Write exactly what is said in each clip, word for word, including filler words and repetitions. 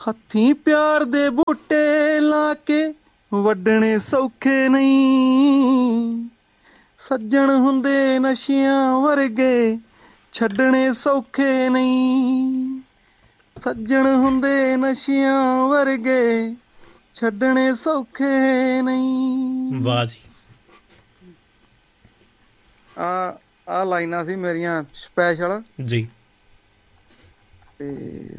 ਹੱਥੀਂ ਪਿਆਰ ਦੇ ਬੂਟੇ ਲਾ ਕੇ ਵੱਢਣੇ ਸੌਖੇ ਨਹੀਂ, ਸੱਜਣ ਹੁੰਦੇ ਨਸ਼ਿਆਂ ਵਰਗੇ ਛੱਡਣੇ ਸੌਖੇ ਨਹੀਂ, ਸੱਜਣ ਹੁੰਦੇ ਨਸ਼ਿਆਂ ਵਰਗੇ ਛੱਡਣੇ ਸੌਖੇ ਨਹੀਂ। ਵਾਹ ਜੀ। ਆ ਆ ਲਾਈਨਾਂ ਸੀ ਮੇਰੀਆਂ ਸਪੈਸ਼ਲ ਜੀ। ਤੇ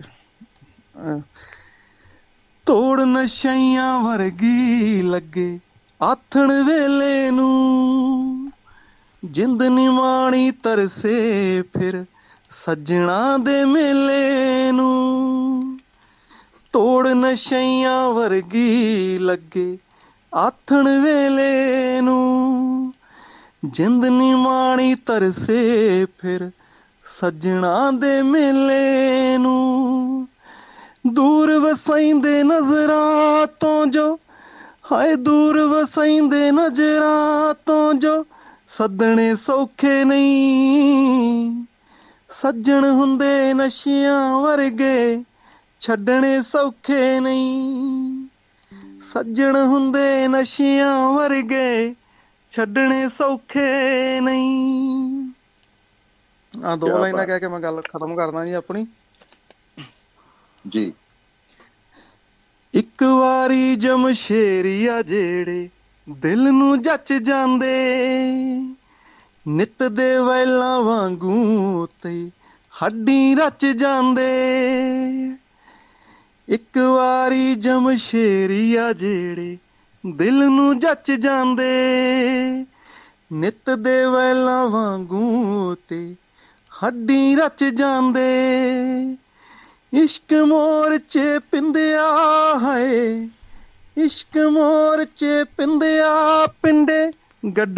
ਤੋੜ ਨਸ਼ਿਆਂ ਵਰਗੀ ਲੱਗੇ ਆਥਣ ਵੇਲੇ ਨੂੰ, ਜਿੰਦ ਨਿਮਾਣੀ ਤਰਸੇ ਫਿਰ ਸੱਜਣਾ ਦੇ ਮੇਲੇ ਨੂੰ। ਤੋੜ ਨਸ਼ਿਆਂ ਵਰਗੀ ਲੱਗੇ ਆਥਣ ਵੇਲੇ ਨੂੰ, ਜਿੰਦ ਨਿਮਾਣੀ ਤਰਸੇ ਫਿਰ ਸੱਜਣਾ ਦੇ ਮੇਲੇ ਨੂੰ। ਦੂਰ ਵਸਾਈਂਦੇ ਨਜ਼ਰਾਂ ਤੋਂ ਜੋ, ਹਾਏ ਦੂਰ ਵਸਾਈਂਦੇ ਨਜ਼ਰਾਂ ਤੋਂ ਜੋ ਸੱਦਣੇ ਸੌਖੇ ਨਹੀਂ, ਸੱਜਣ ਹੁੰਦੇ ਨਸ਼ਿਆਂ ਵਰਗੇ ਛੱਡਣੇ ਸੌਖੇ ਨਹੀਂ, ਸੱਜਣ ਹੁੰਦੇ ਨਸ਼ਿਆਂ ਵਰਗੇ ਛੱਡਣੇ ਸੌਖੇ ਨਹੀਂ। ਆ ਦੋ ਲਾਈਨਾਂ ਕਹਿ ਕੇ ਮੈਂ ਗੱਲ ਖਤਮ ਕਰਦਾ ਜੀ ਆਪਣੀ ਜੀ। ਇੱਕ ਵਾਰੀ ਜਮਸ਼ੇਰੀਆ ਜਿਹੜੇ ਦਿਲ ਨੂੰ ਜੱਚ ਜਾਂਦੇ, ਨਿੱਤ ਦੇ ਵੈਲਾਂ ਵਾਂਗੂ ਤੇ ਹੱਡੀ ਰਚ ਜਾਂਦੇ। ਇੱਕ ਵਾਰੀ ਜਮਸ਼ੇਰੀਆ ਜਿਹੜੇ ਦਿਲ ਨੂੰ ਜੱਚ ਜਾਂਦੇ, ਨਿੱਤ ਦੇ ਵੈਲਾਂ ਵਾਂਗੂ ਤੇ ਹੱਡੀ ਰਚ ਜਾਂਦੇ। ਇਸ਼ਕ ਮੋਰਚੇ ਪਿੰਦਿਆ ਹੈ, ਇਸ਼ਕ ਮੋਰਚੇ ਪਿੰਦਿਆ ਪਿੰਡੇ ਗੱਡ